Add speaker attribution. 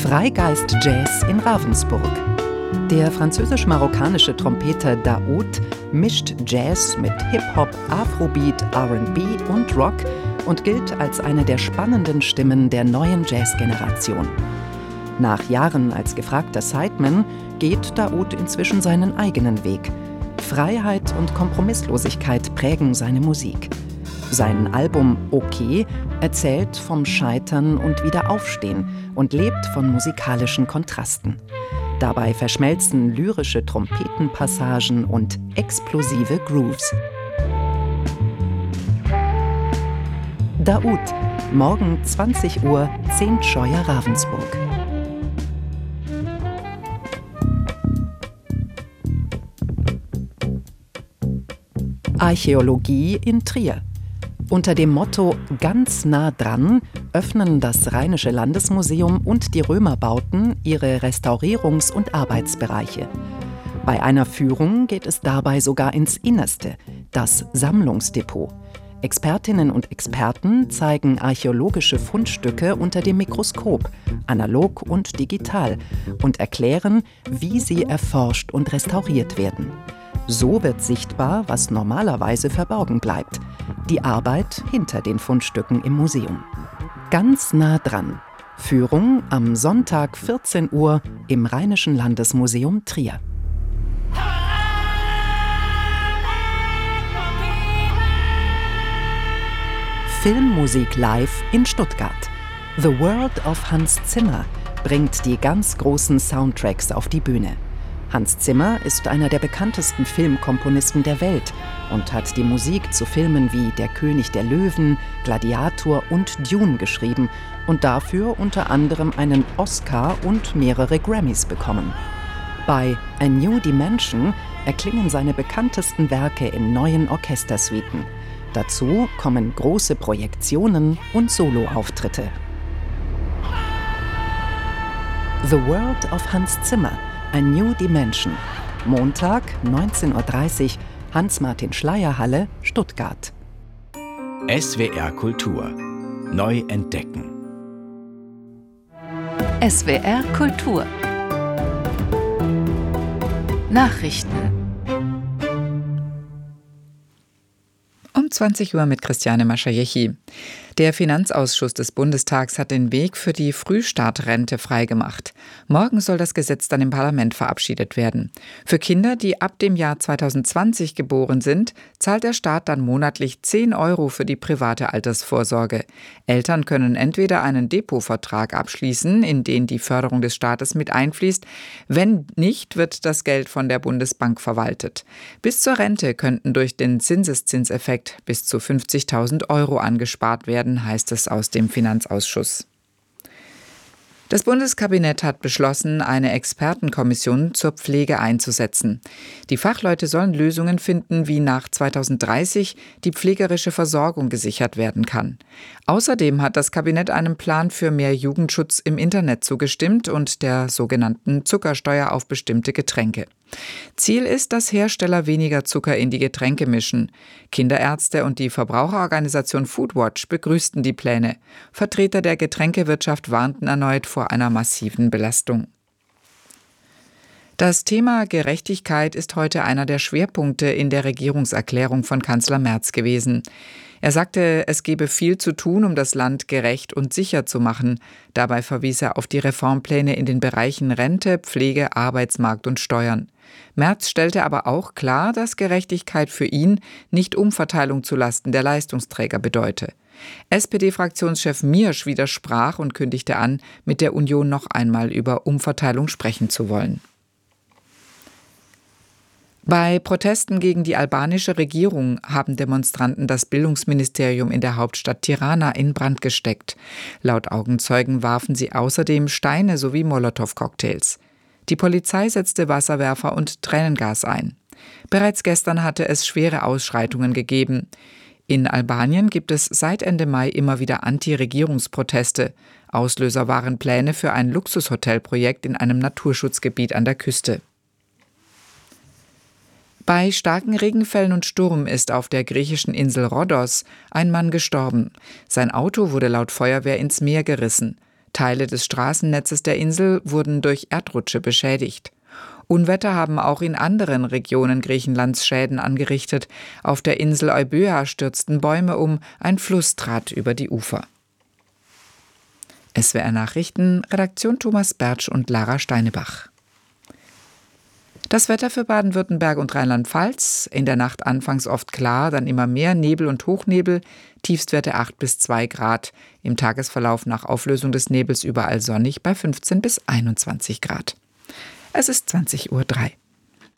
Speaker 1: Freigeist Jazz in Ravensburg. Der französisch-marokkanische Trompeter Daoud mischt Jazz mit Hip-Hop, Afrobeat, R&B und Rock und gilt als eine der spannenden Stimmen der neuen Jazz-Generation. Nach Jahren als gefragter Sideman geht Daoud inzwischen seinen eigenen Weg. Freiheit und Kompromisslosigkeit prägen seine Musik. Sein Album Okay erzählt vom Scheitern und Wiederaufstehen und lebt von musikalischen Kontrasten. Dabei verschmelzen lyrische Trompetenpassagen und explosive Grooves. Daoud, morgen 20 Uhr, Zehntscheuer Ravensburg. Archäologie in Trier. Unter dem Motto »Ganz nah dran« öffnen das Rheinische Landesmuseum und die Römerbauten ihre Restaurierungs- und Arbeitsbereiche. Bei einer Führung geht es dabei sogar ins Innerste, das Sammlungsdepot. Expertinnen und Experten zeigen archäologische Fundstücke unter dem Mikroskop, analog und digital, und erklären, wie sie erforscht und restauriert werden. So wird sichtbar, was normalerweise verborgen bleibt: die Arbeit hinter den Fundstücken im Museum. Ganz nah dran. Führung am Sonntag 14 Uhr im Rheinischen Landesmuseum Trier. Filmmusik live in Stuttgart. The World of Hans Zimmer bringt die ganz großen Soundtracks auf die Bühne. Hans Zimmer ist einer der bekanntesten Filmkomponisten der Welt und hat die Musik zu Filmen wie Der König der Löwen, Gladiator und Dune geschrieben und dafür unter anderem einen Oscar und mehrere Grammys bekommen. Bei A New Dimension erklingen seine bekanntesten Werke in neuen Orchestersuiten. Dazu kommen große Projektionen und Soloauftritte. The World of Hans Zimmer, A New Dimension. Montag, 19:30 Uhr, Hans-Martin-Schleyer-Halle, Stuttgart.
Speaker 2: SWR Kultur. Neu entdecken.
Speaker 3: SWR Kultur. Nachrichten. Um 20 Uhr mit Christiane Maschajechi. Der Finanzausschuss des Bundestags hat den Weg für die Frühstartrente freigemacht. Morgen soll das Gesetz dann im Parlament verabschiedet werden. Für Kinder, die ab dem Jahr 2020 geboren sind, zahlt der Staat dann monatlich 10 € für die private Altersvorsorge. Eltern können entweder einen Depotvertrag abschließen, in den die Förderung des Staates mit einfließt. Wenn nicht, wird das Geld von der Bundesbank verwaltet. Bis zur Rente könnten durch den Zinseszinseffekt bis zu 50.000 € angespart werden, heißt es aus dem Finanzausschuss. Das Bundeskabinett hat beschlossen, eine Expertenkommission zur Pflege einzusetzen. Die Fachleute sollen Lösungen finden, wie nach 2030 die pflegerische Versorgung gesichert werden kann. Außerdem hat das Kabinett einem Plan für mehr Jugendschutz im Internet zugestimmt und der sogenannten Zuckersteuer auf bestimmte Getränke. Ziel ist, dass Hersteller weniger Zucker in die Getränke mischen. Kinderärzte und die Verbraucherorganisation Foodwatch begrüßten die Pläne. Vertreter der Getränkewirtschaft warnten erneut vor einer massiven Belastung. Das Thema Gerechtigkeit ist heute einer der Schwerpunkte in der Regierungserklärung von Kanzler Merz gewesen. Er sagte, es gebe viel zu tun, um das Land gerecht und sicher zu machen. Dabei verwies er auf die Reformpläne in den Bereichen Rente, Pflege, Arbeitsmarkt und Steuern. Merz stellte aber auch klar, dass Gerechtigkeit für ihn nicht Umverteilung zulasten der Leistungsträger bedeute. SPD-Fraktionschef Miersch widersprach und kündigte an, mit der Union noch einmal über Umverteilung sprechen zu wollen. Bei Protesten gegen die albanische Regierung haben Demonstranten das Bildungsministerium in der Hauptstadt Tirana in Brand gesteckt. Laut Augenzeugen warfen sie außerdem Steine sowie Molotow-Cocktails. Die Polizei setzte Wasserwerfer und Tränengas ein. Bereits gestern hatte es schwere Ausschreitungen gegeben. In Albanien gibt es seit Ende Mai immer wieder Anti-Regierungsproteste. Auslöser waren Pläne für ein Luxushotelprojekt in einem Naturschutzgebiet an der Küste. Bei starken Regenfällen und Sturm ist auf der griechischen Insel Rhodos ein Mann gestorben. Sein Auto wurde laut Feuerwehr ins Meer gerissen. Teile des Straßennetzes der Insel wurden durch Erdrutsche beschädigt. Unwetter haben auch in anderen Regionen Griechenlands Schäden angerichtet. Auf der Insel Euböa stürzten Bäume um, ein Fluss trat über die Ufer. SWR Nachrichten, Redaktion Thomas Bertsch und Lara Steinebach. Das Wetter für Baden-Württemberg und Rheinland-Pfalz: in der Nacht anfangs oft klar, dann immer mehr Nebel und Hochnebel, Tiefstwerte 8 bis 2 Grad. Im Tagesverlauf nach Auflösung des Nebels überall sonnig bei 15 bis 21 Grad. Es ist 20:03 Uhr.